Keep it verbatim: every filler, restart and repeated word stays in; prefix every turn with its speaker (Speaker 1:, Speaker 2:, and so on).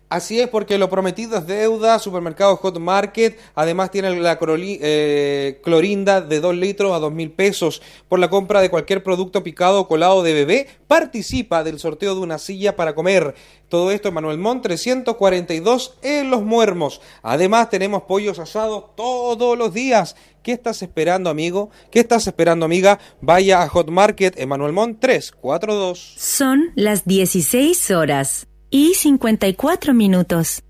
Speaker 1: Así es, porque lo prometido es deuda. Supermercado Hot Market además tiene la croli, eh, clorinda de dos litros a dos mil pesos. Por la compra de cualquier producto picado o colado de bebé, participa del sorteo de una silla para comer. Todo esto en Manuel Montt trescientos cuarenta y dos en Los Muermos. Además tenemos pollos asados todos los días. ¿Qué estás esperando, amigo? ¿Qué estás esperando, amiga? Vaya a Hot Market en Manuel Montt trescientos cuarenta y dos.
Speaker 2: Son las dieciséis horas y cincuenta y cuatro minutos.